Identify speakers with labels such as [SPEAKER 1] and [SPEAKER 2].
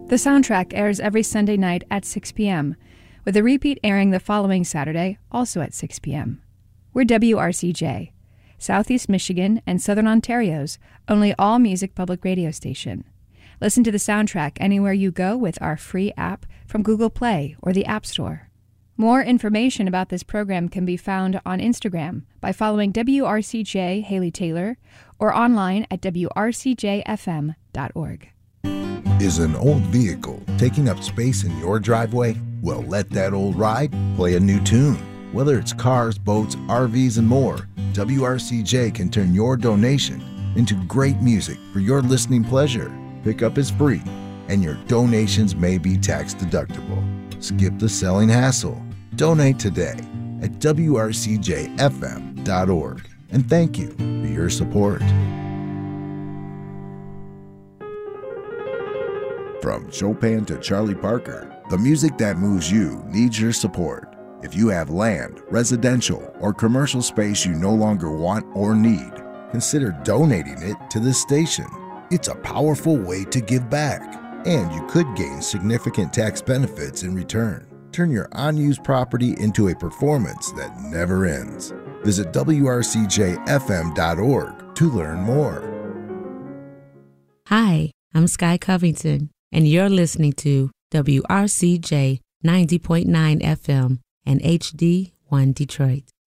[SPEAKER 1] The Soundtrack airs every Sunday night at 6 p.m., with a repeat airing the following Saturday, also at 6 p.m. We're WRCJ, Southeast Michigan and Southern Ontario's only all-music public radio station. Listen to The Soundtrack anywhere you go with our free app from Google Play or the App Store. More information about this program can be found on Instagram by following WRCJ Haley Taylor or online at wrcjfm.org.
[SPEAKER 2] Is an old vehicle taking up space in your driveway? Well, let that old ride play a new tune. Whether it's cars, boats, RVs, and more, WRCJ can turn your donation into great music for your listening pleasure. Pickup is free, and your donations may be tax deductible. Skip the selling hassle. Donate today at wrcjfm.org. And thank you for your support. From Chopin to Charlie Parker, the music that moves you needs your support. If you have land, residential, or commercial space you no longer want or need, consider donating it to this station. It's a powerful way to give back, and you could gain significant tax benefits in return. Turn your unused property into a performance that never ends. Visit wrcjfm.org to learn more.
[SPEAKER 3] Hi, I'm Sky Covington, and you're listening to WRCJ 90.9 FM and HD1 Detroit.